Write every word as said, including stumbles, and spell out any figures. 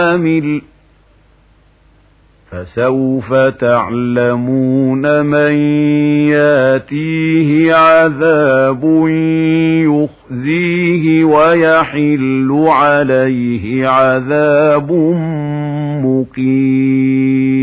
عامل فسوف تعلمون من ياتيه عذاب يخزيه ويحل عليه عذاب مقيم.